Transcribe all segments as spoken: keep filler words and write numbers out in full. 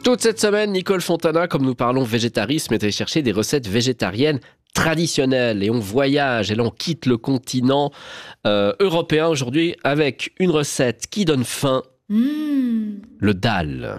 Toute cette semaine, Nicole Fontana, comme nous parlons végétarisme, est allée chercher des recettes végétariennes traditionnelles. Et on voyage, et là on quitte le continent euh, européen aujourd'hui avec une recette qui donne faim, mmh. le dal.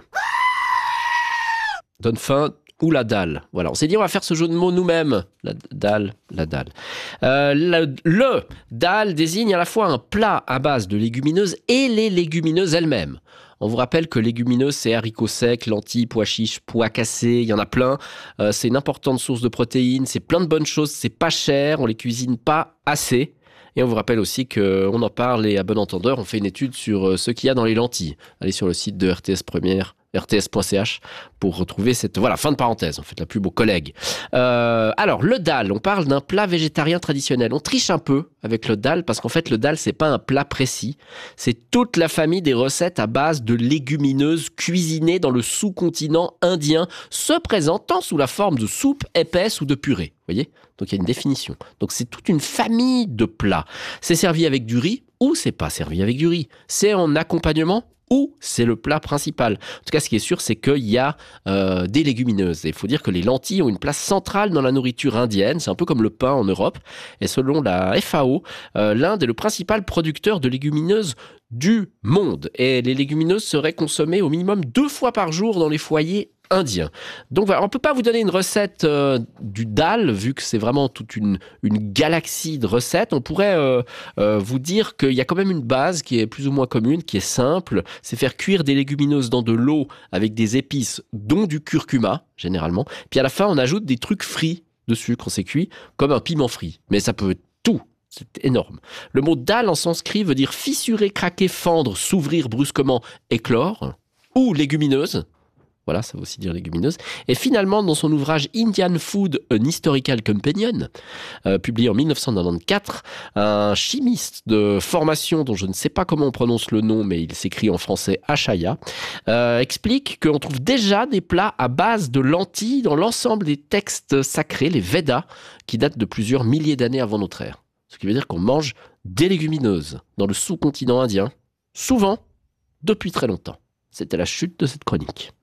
Donne faim ou la dalle. Voilà, on s'est dit on va faire ce jeu de mots nous-mêmes. La dalle, la dalle. Euh, le, le dalle désigne à la fois un plat à base de légumineuses et les légumineuses elles-mêmes. On vous rappelle que légumineuses, c'est haricots secs, lentilles, pois chiches, pois cassés, il y en a plein. Euh, c'est une importante source de protéines, c'est plein de bonnes choses, c'est pas cher, on les cuisine pas assez. Et on vous rappelle aussi qu'on en parle et à bon entendeur, on fait une étude sur ce qu'il y a dans les lentilles. Allez sur le site de R T S Première, R T S point C H, pour retrouver cette... Voilà, fin de parenthèse, en fait, la pub aux collègues. Euh, alors, le dal, on parle d'un plat végétarien traditionnel. On triche un peu avec le dal, parce qu'en fait, le dal, c'est pas un plat précis. C'est toute la famille des recettes à base de légumineuses cuisinées dans le sous-continent indien, se présentant sous la forme de soupe épaisse ou de purée. Vous voyez ? Donc, il y a une définition. Donc, c'est toute une famille de plats. C'est servi avec du riz ou c'est pas servi avec du riz. C'est en accompagnement ou c'est le plat principal. En tout cas, ce qui est sûr, c'est qu'il y a euh, des légumineuses. Et il faut dire que les lentilles ont une place centrale dans la nourriture indienne. C'est un peu comme le pain en Europe. Et selon la F A O, euh, l'Inde est le principal producteur de légumineuses du monde. Et les légumineuses seraient consommées au minimum deux fois par jour dans les foyers indien. Donc voilà, on ne peut pas vous donner une recette euh, du dal, vu que c'est vraiment toute une, une galaxie de recettes. On pourrait euh, euh, vous dire qu'il y a quand même une base qui est plus ou moins commune, qui est simple. C'est faire cuire des légumineuses dans de l'eau avec des épices, dont du curcuma, généralement. Puis à la fin, on ajoute des trucs frits dessus quand c'est cuit, comme un piment frit. Mais ça peut être tout. C'est énorme. Le mot dal en sanskrit veut dire fissurer, craquer, fendre, s'ouvrir brusquement, éclore, ou légumineuse. Voilà, ça veut aussi dire légumineuse. Et finalement, dans son ouvrage Indian Food, An Historical Companion, euh, publié en dix-neuf cent quatre-vingt-quatorze, un chimiste de formation, dont je ne sais pas comment on prononce le nom, mais il s'écrit en français Acharya, euh, explique qu'on trouve déjà des plats à base de lentilles dans l'ensemble des textes sacrés, les Védas, qui datent de plusieurs milliers d'années avant notre ère. Ce qui veut dire qu'on mange des légumineuses dans le sous-continent indien, souvent depuis très longtemps. C'était la chute de cette chronique.